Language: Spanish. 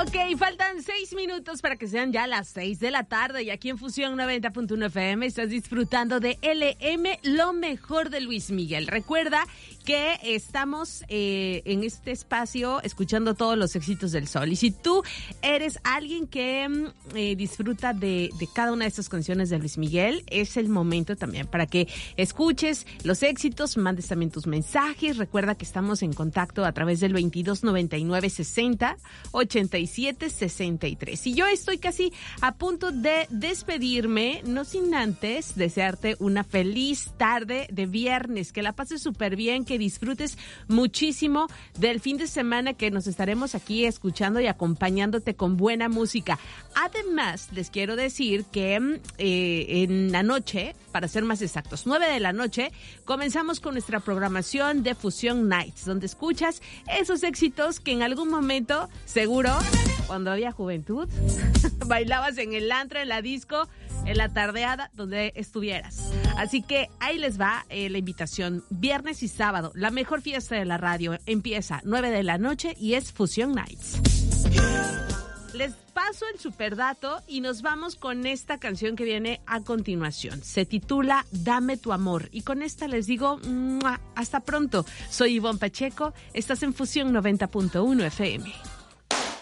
Ok, faltan 6 minutos para que sean ya las 6 de la tarde y aquí en Fusión 90.1 FM estás disfrutando de LM, lo mejor de Luis Miguel. Recuerda que estamos en este espacio escuchando todos los éxitos del sol. Y si tú eres alguien que disfruta de cada una de estas canciones de Luis Miguel, es el momento también para que escuches los éxitos, mandes también tus mensajes. Recuerda que estamos en contacto a través del 22 99 60 87 63. Y yo estoy casi a punto de despedirme, no sin antes desearte una feliz tarde de viernes, que la pases súper bien, que disfrutes muchísimo del fin de semana, que nos estaremos aquí escuchando y acompañándote con buena música. Además, les quiero decir que en la noche, para ser más exactos, 9 de la noche, comenzamos con nuestra programación de Fusion Nights, donde escuchas esos éxitos que en algún momento, seguro, cuando había juventud, bailabas en el antro, en la disco, en la tardeada, donde estuvieras. Así que ahí les va la invitación. Viernes y sábado, la mejor fiesta de la radio empieza 9 de la noche y es Fusion Nights. Les paso el superdato y nos vamos con esta canción que viene a continuación. Se titula Dame tu amor. Y con esta les digo, hasta pronto. Soy Ivonne Pacheco, estás en Fusión 90.1 FM.